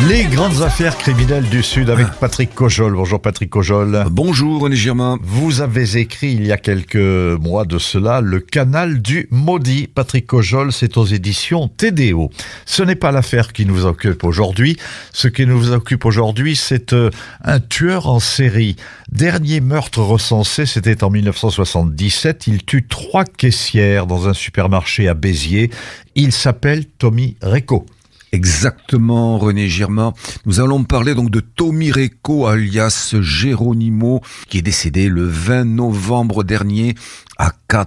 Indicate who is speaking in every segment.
Speaker 1: Les grandes affaires criminelles du Sud avec Patrick Cojol. Bonjour Patrick Cojol.
Speaker 2: Bonjour René Girmin.
Speaker 1: Vous avez écrit il y a quelques mois de cela Le Canal du Maudit. Patrick Cojol, c'est aux éditions TDO. Ce n'est pas l'affaire qui nous occupe aujourd'hui. Ce qui nous occupe aujourd'hui, c'est un tueur en série. Dernier meurtre recensé, c'était en 1977. Il tue 3 caissières dans un supermarché à Béziers. Il s'appelle Tommy Recco.
Speaker 2: Exactement, René Girmin. Nous allons parler donc de Tommy Recco, alias Geronimo, qui est décédé le 20 novembre dernier à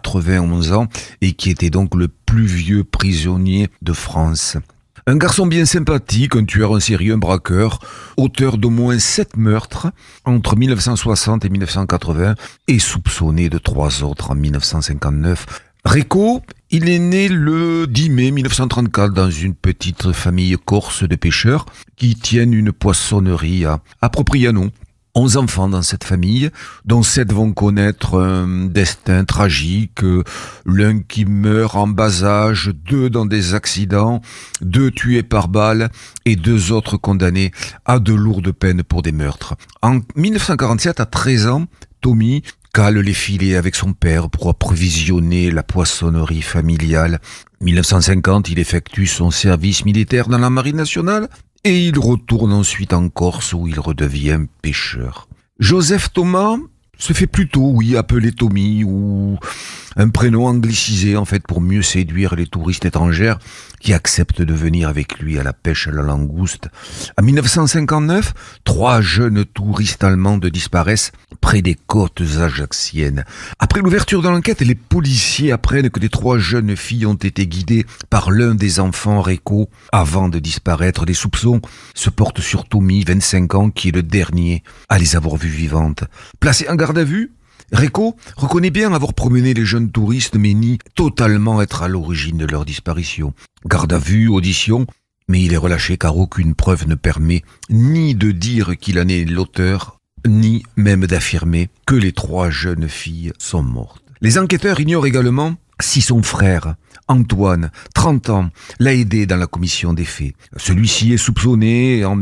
Speaker 2: 91 ans et qui était donc le plus vieux prisonnier de France. Un garçon bien sympathique, un tueur en série, un braqueur, auteur d'au moins 7 meurtres entre 1960 et 1980 et soupçonné de 3 autres en 1959. Recco, il est né le 10 mai 1934 dans une petite famille corse de pêcheurs qui tiennent une poissonnerie à Propriano. 11 enfants dans cette famille, dont 7 vont connaître un destin tragique, l'un qui meurt en bas âge, 2 dans des accidents, 2 tués par balle et 2 autres condamnés à de lourdes peines pour des meurtres. En 1947, à 13 ans, Tommy cale les filets avec son père pour approvisionner la poissonnerie familiale. 1950, il effectue son service militaire dans la Marine nationale et il retourne ensuite en Corse où il redevient pêcheur. Joseph Thomas se fait plutôt, appeler Tommy ou un prénom anglicisé en fait pour mieux séduire les touristes étrangères qui acceptent de venir avec lui à la pêche à la langouste. En 1959, 3 jeunes touristes allemands disparaissent près des côtes ajaxiennes. Après l'ouverture de l'enquête, les policiers apprennent que les 3 jeunes filles ont été guidées par l'un des enfants Recco avant de disparaître. Les soupçons se portent sur Tommy, 25 ans, qui est le dernier à les avoir vues vivantes. Placé en garde à vue, Recco reconnaît bien avoir promené les jeunes touristes mais nie totalement être à l'origine de leur disparition. Garde à vue, audition, mais il est relâché car aucune preuve ne permet ni de dire qu'il en est l'auteur, ni même d'affirmer que les 3 jeunes filles sont mortes. Les enquêteurs ignorent également si son frère, Antoine, 30 ans, l'a aidé dans la commission des faits. Celui-ci est soupçonné en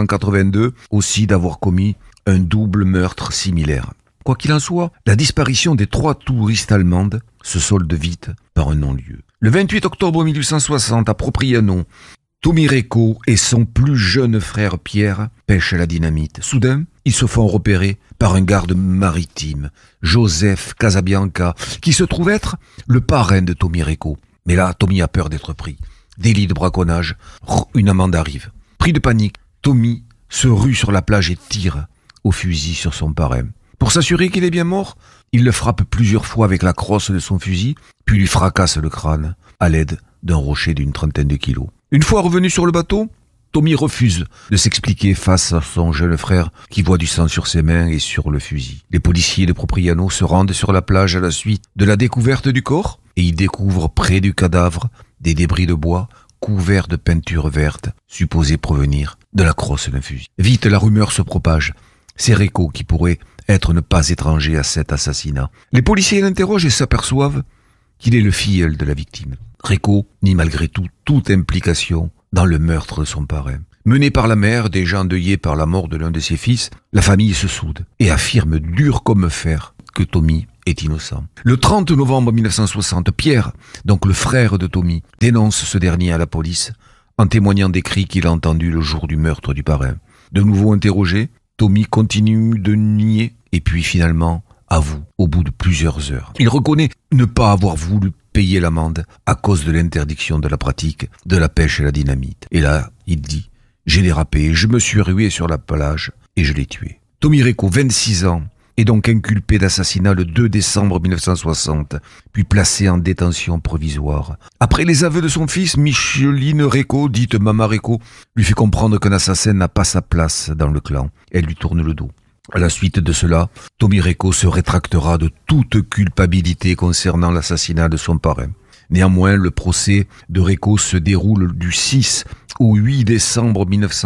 Speaker 2: 1982 aussi d'avoir commis un double meurtre similaire. Quoi qu'il en soit, la disparition des 3 touristes allemandes se solde vite par un non-lieu. Le 28 octobre 1860, à Propriano, Tommy Recco et son plus jeune frère Pierre pêchent à la dynamite. Soudain, ils se font repérer par un garde maritime, Joseph Casabianca, qui se trouve être le parrain de Tommy Recco. Mais là, Tommy a peur d'être pris. Délit de braconnage, une amende arrive. Pris de panique, Tommy se rue sur la plage et tire au fusil sur son parrain. Pour s'assurer qu'il est bien mort, il le frappe plusieurs fois avec la crosse de son fusil, puis lui fracasse le crâne à l'aide d'un rocher d'une 30aine de kilos. Une fois revenu sur le bateau, Tommy refuse de s'expliquer face à son jeune frère qui voit du sang sur ses mains et sur le fusil. Les policiers de Propriano se rendent sur la plage à la suite de la découverte du corps et y découvrent près du cadavre des débris de bois couverts de peinture verte supposés provenir de la crosse d'un fusil. Vite, la rumeur se propage. C'est Recco qui pourrait être ne pas étranger à cet assassinat. Les policiers l'interrogent et s'aperçoivent qu'il est le filleul de la victime. Recco nie malgré tout toute implication dans le meurtre de son parrain. Mené par la mère, déjà endeuillée par la mort de l'un de ses fils, la famille se soude et affirme dur comme fer que Tommy est innocent. Le 30 novembre 1960, Pierre, donc le frère de Tommy, dénonce ce dernier à la police en témoignant des cris qu'il a entendus le jour du meurtre du parrain. De nouveau interrogé, Tommy continue de nier et puis finalement avoue au bout de plusieurs heures. Il reconnaît ne pas avoir voulu payer l'amende à cause de l'interdiction de la pratique de la pêche à la dynamite. Et là, il dit « J'ai dérapé, je me suis rué sur la plage et je l'ai tué ». Tommy Recco, 26 ans, est donc inculpé d'assassinat le 2 décembre 1960, puis placé en détention provisoire. Après les aveux de son fils, Micheline Recco, dite Mama Recco, lui fait comprendre qu'un assassin n'a pas sa place dans le clan. Elle lui tourne le dos. À la suite de cela, Tommy Recco se rétractera de toute culpabilité concernant l'assassinat de son parrain. Néanmoins, le procès de Recco se déroule du 6 au 8 décembre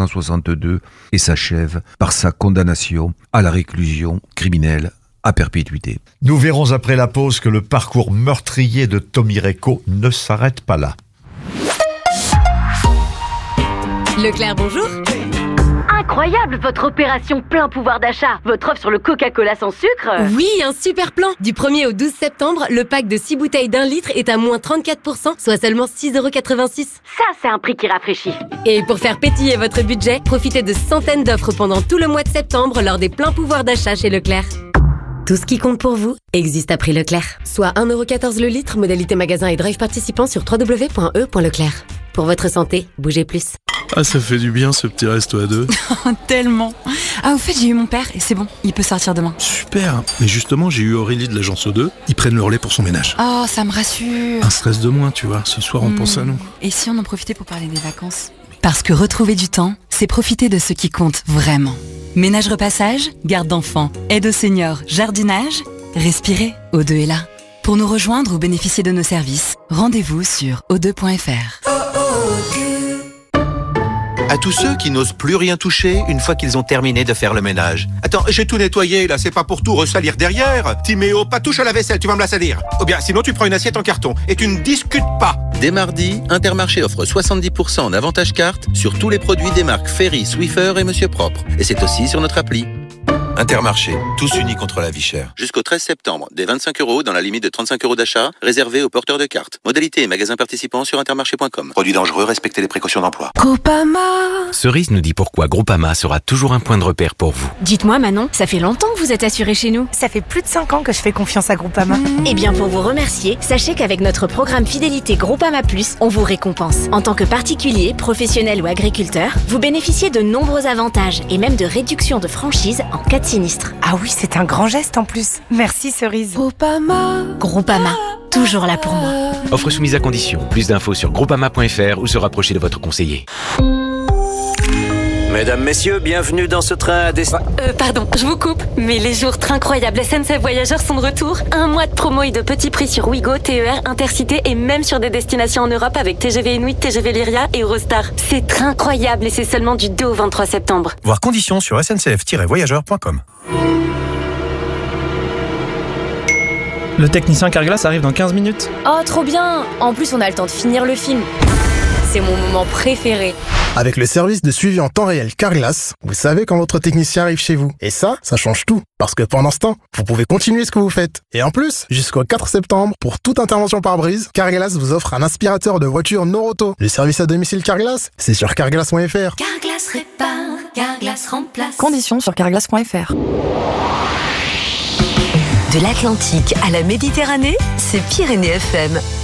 Speaker 2: 1962 et s'achève par sa condamnation à la réclusion criminelle à perpétuité.
Speaker 1: Nous verrons après la pause que le parcours meurtrier de Tommy Recco ne s'arrête pas là.
Speaker 3: Leclerc, bonjour.
Speaker 4: Incroyable votre opération plein pouvoir d'achat. Votre offre sur le Coca-Cola sans sucre.
Speaker 3: Oui, un super plan. Du 1er au 12 septembre, le pack de 6 bouteilles d'1 litre est à moins 34%, soit seulement 6,86 €.
Speaker 4: Ça, c'est un prix qui rafraîchit.
Speaker 3: Et pour faire pétiller votre budget, profitez de centaines d'offres pendant tout le mois de septembre lors des pleins pouvoirs d'achat chez Leclerc. Tout ce qui compte pour vous existe à prix Leclerc. Soit 1,14 € le litre, modalité magasin et drive participant sur www.e.leclerc. Pour votre santé, bougez plus.
Speaker 5: Ah, ça fait du bien ce petit resto à deux.
Speaker 6: Tellement. Ah, au fait, j'ai eu mon père et c'est bon, il peut sortir demain.
Speaker 5: Super. Mais justement, j'ai eu Aurélie de l'agence O2. Ils prennent le relais pour son ménage.
Speaker 6: Oh, ça me rassure.
Speaker 5: Un stress de moins, tu vois. Ce soir, on pense à nous.
Speaker 6: Et si on en profitait pour parler des vacances? Parce que retrouver du temps, c'est profiter de ce qui compte vraiment. Ménage repassage, garde d'enfants, aide aux seniors, jardinage. Respirez, O2 est là. Pour nous rejoindre ou bénéficier de nos services, rendez-vous sur o2.fr.
Speaker 7: À tous ceux qui n'osent plus rien toucher une fois qu'ils ont terminé de faire le ménage. Attends, j'ai tout nettoyé là, c'est pas pour tout ressalir derrière. Timéo, pas touche à la vaisselle, tu vas me la salir. Ou bien sinon tu prends une assiette en carton et tu ne discutes pas.
Speaker 8: Dès mardi, Intermarché offre 70% en avantage carte sur tous les produits des marques Ferry, Swiffer et Monsieur Propre. Et c'est aussi sur notre appli.
Speaker 7: Intermarché, tous unis contre la vie chère.
Speaker 8: Jusqu'au 13 septembre, des 25 € dans la limite de 35 € d'achat, réservés aux porteurs de cartes. Modalité et magasins participants sur intermarché.com.
Speaker 7: Produits dangereux, respectez les précautions d'emploi.
Speaker 9: Groupama.
Speaker 10: Cerise nous dit pourquoi Groupama sera toujours un point de repère pour vous.
Speaker 9: Dites-moi Manon, ça fait longtemps que vous êtes assurée chez nous.
Speaker 11: Ça fait plus de 5 ans que je fais confiance à Groupama.
Speaker 9: Eh bien pour vous remercier, sachez qu'avec notre programme Fidélité Groupama Plus, on vous récompense. En tant que particulier, professionnel ou agriculteur, vous bénéficiez de nombreux avantages et même de réductions de franchise en cas de sinistre.
Speaker 11: Ah oui, c'est un grand geste en plus. Merci Cerise.
Speaker 9: Groupama, toujours là pour moi.
Speaker 10: Offre soumise à condition. Plus d'infos sur groupama.fr ou se rapprocher de votre conseiller.
Speaker 12: Mesdames, messieurs, bienvenue dans ce train à
Speaker 13: Pardon, je vous coupe, mais les jours incroyables SNCF Voyageurs sont de retour. 1 mois de promo et de petits prix sur Ouigo, TER, Intercité et même sur des destinations en Europe avec TGV Inuit, TGV Lyria et Eurostar. C'est incroyable et c'est seulement du 2 au 23 septembre.
Speaker 14: Voir conditions sur sncf-voyageurs.com.
Speaker 15: Le technicien Carglass arrive dans 15 minutes.
Speaker 16: Oh, trop bien! En plus, on a le temps de finir le film. C'est mon moment préféré.
Speaker 17: Avec le service de suivi en temps réel Carglass, vous savez quand votre technicien arrive chez vous. Et ça change tout. Parce que pendant ce temps, vous pouvez continuer ce que vous faites. Et en plus, jusqu'au 4 septembre, pour toute intervention par brise, Carglass vous offre un aspirateur de voiture Noroto. Le service à domicile Carglass, c'est sur carglass.fr.
Speaker 18: Carglass répare, Carglass remplace.
Speaker 6: Conditions sur carglass.fr.
Speaker 19: De l'Atlantique à la Méditerranée, c'est Pyrénées FM.